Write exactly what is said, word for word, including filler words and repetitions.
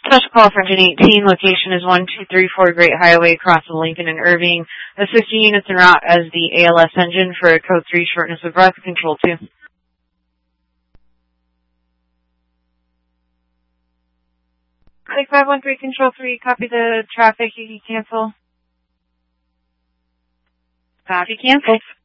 Special call for engine eighteen. Location is one two three four Great Highway across from Lincoln and Irving. Assisting units en route as the A L S engine for code three shortness of breath, control two. Lake five one three, control three, copy the traffic, you can cancel. Copy, cancel.